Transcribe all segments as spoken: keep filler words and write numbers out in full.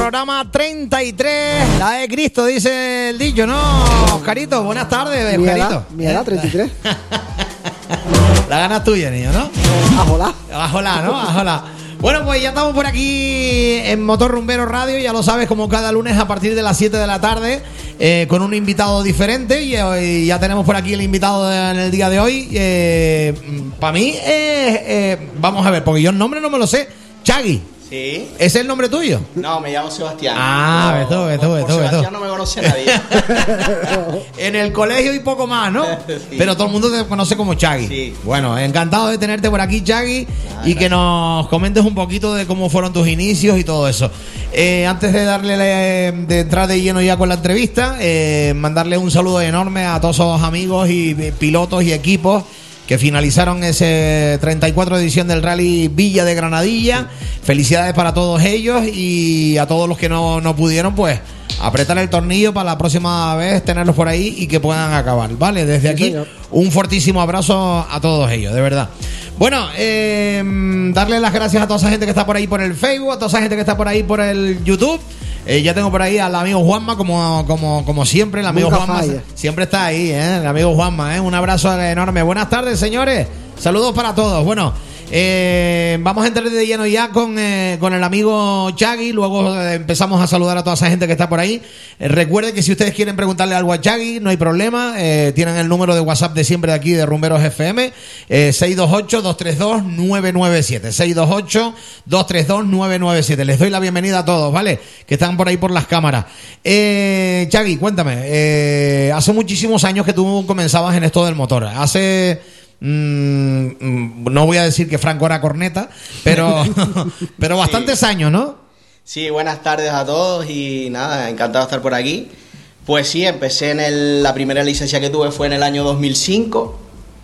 programa treinta y tres. La de Cristo, dice el dicho, ¿no? Oscarito, buenas tardes, Mi Oscarito. edad, mi edad, treinta y tres. La gana tuya, niño, ¿no? Ajolá. Ajolá, ¿no? Ajolá. Bueno, pues ya estamos por aquí en Motor Rumbero Radio, ya lo sabes, como cada lunes a partir de las siete de la tarde, eh, con un invitado diferente. Y hoy ya tenemos por aquí el invitado de, en el día de hoy. Eh, Para mí, eh, eh, vamos a ver, porque yo el nombre no me lo sé. Chagui. Sí. ¿Es el nombre tuyo? No, me llamo Sebastián. Ah, ves tú, ves tú, ves Por tú, ves tú. Sebastián no me conoce nadie. En el colegio y poco más, ¿no? Sí. Pero todo el mundo te conoce como Chagui. Sí. Bueno, encantado de tenerte por aquí, Chagui, Ah, y que gracias. nos comentes un poquito de cómo fueron tus inicios y todo eso. Eh, antes de darle de entrar de lleno ya con la entrevista, eh, mandarle un saludo enorme a todos esos amigos y pilotos y equipos que finalizaron ese treinta y cuatro edición del Rally Villa de Granadilla. Felicidades para todos ellos, y a todos los que no, no pudieron, pues apretar el tornillo para la próxima vez tenerlos por ahí y que puedan acabar, ¿vale? Desde Sí, aquí, señor. un fortísimo abrazo a todos ellos, de verdad. Bueno, eh, darle las gracias a toda esa gente que está por ahí por el Facebook, a toda esa gente que está por ahí por el YouTube. Eh, ya tengo por ahí al amigo Juanma, como, como, como siempre. El amigo Nunca Juanma falla. siempre está ahí, ¿eh? El amigo Juanma, ¿eh? Un abrazo enorme. Buenas tardes, señores. Saludos para todos. Bueno, eh, vamos a entrar de lleno ya con, eh, con el amigo Chagui. Luego eh, empezamos a saludar a toda esa gente que está por ahí. Eh, recuerden que si ustedes quieren preguntarle algo a Chagui, no hay problema. Eh, tienen el número de WhatsApp de siempre de aquí de Rumberos F M, eh, seis dos ocho, dos tres dos, nueve nueve siete. seis dos ocho, dos tres dos, nueve nueve siete. Les doy la bienvenida a todos, ¿vale? Que están por ahí por las cámaras. Eh, Chagui, cuéntame. Eh, hace muchísimos años que tú comenzabas en esto del motor. Hace... Mm, no voy a decir que Franco era corneta, pero, pero bastantes años, ¿no? Sí, buenas tardes a todos y nada, encantado de estar por aquí. Pues sí, empecé en el, la primera licencia que tuve fue en el año dos mil cinco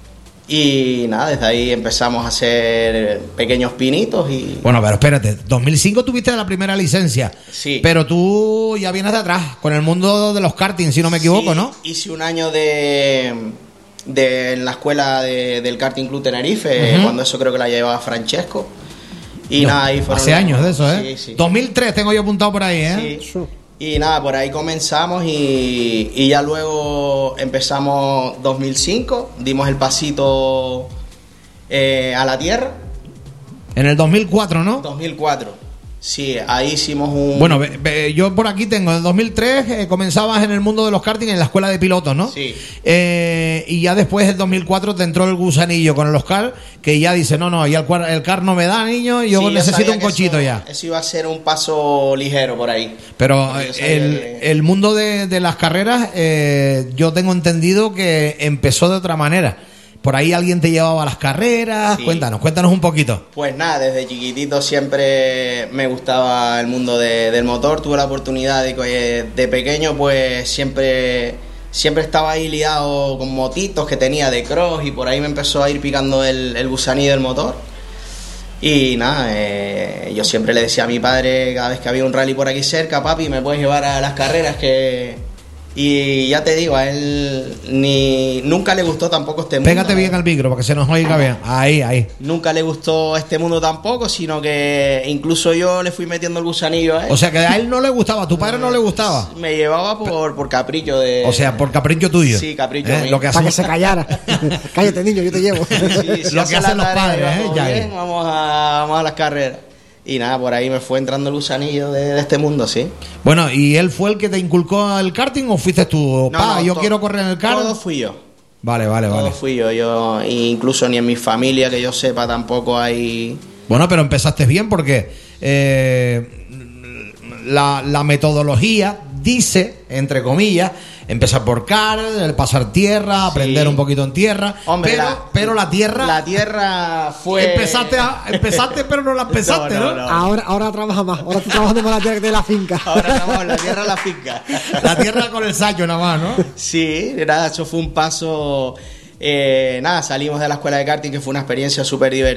y nada, desde ahí empezamos a hacer pequeños pinitos y... Bueno, pero espérate, dos mil cinco tuviste la primera licencia, Sí. pero tú ya vienes de atrás, con el mundo de los karting, si no me equivoco, Sí, ¿no? Hice un año de, de en la escuela de- del Karting Club Tenerife, Ujú. cuando eso creo que la llevaba Francesco. Y No, nada, ahí fueron hace los- años de eso, ¿eh? Sí, sí. dos mil tres tengo yo apuntado por ahí, ¿eh? Sí. Y nada, por ahí comenzamos y, y ya luego empezamos dos mil cinco, dimos el pasito eh, a la tierra, En el dos mil cuatro, ¿no? dos mil cuatro. Sí, ahí hicimos un... Bueno, ve- ve- yo por aquí tengo, en el dos mil tres eh, comenzabas en el mundo de los karting en la escuela de pilotos, ¿no? Sí. Eh, y ya después, en dos mil cuatro, te entró el gusanillo con los car, que ya dice, no, no, ya el, cuar- el car no me da, niño, yo Sí, necesito sabía un que cochito eso- ya. Eso iba a ser un paso ligero por ahí. Pero Porque eh, yo sabía el, que- el mundo de, de las carreras, eh, yo tengo entendido que empezó de otra manera. Por ahí alguien te llevaba a las carreras. Sí. Cuéntanos, cuéntanos un poquito. Pues nada, desde chiquitito siempre me gustaba el mundo de- del motor. Tuve la oportunidad de que de pequeño pues siempre, siempre estaba ahí liado con motitos que tenía de cross y por ahí me empezó a ir picando el, el gusanillo del motor. Y nada, eh, yo siempre le decía a mi padre cada vez que había un rally por aquí cerca, papi, me puedes llevar a las carreras que... Y ya te digo, a él ni nunca le gustó tampoco este mundo. Pégate bien al micro para que se nos oiga bien. Ahí, ahí. Nunca le gustó este mundo tampoco, sino que incluso yo le fui metiendo el gusanillo a él. O sea que a él no le gustaba, a tu padre no le gustaba. Me llevaba por, por capricho de... O sea, por capricho tuyo. Sí, capricho ¿Eh? mío. Lo que Para hace que se callara. Cállate, niño, yo te llevo. Sí, si lo hace que hacen la los tarea, padres, va ¿eh? todo Ya bien, ves. vamos, a, vamos a las carreras. Y nada, por ahí me fue entrando el gusanillo de, de este mundo, sí. Bueno, ¿y él fue el que te inculcó el karting o fuiste tú? No, Pa, no, yo to- quiero correr en el kart. Todo fui yo. Vale, vale, Todo vale. fui yo. Yo incluso ni en mi familia, que yo sepa, tampoco hay... Bueno, pero empezaste bien porque eh, la, la metodología dice, entre comillas, empezar por car, el pasar tierra, aprender Sí. un poquito en tierra. Hombre, pero, la, pero la tierra, La tierra fue... empezaste, a- empezaste pero no la empezaste, ¿no? No, no, no. Ahora, ahora trabaja más. Ahora estoy trabajando para la tierra de la finca. Ahora estamos en la tierra, la finca. La tierra con el sayo nada más, ¿no? Sí, nada, eso fue un paso. Eh, nada, salimos de la escuela de karting, que fue una experiencia súper divertida.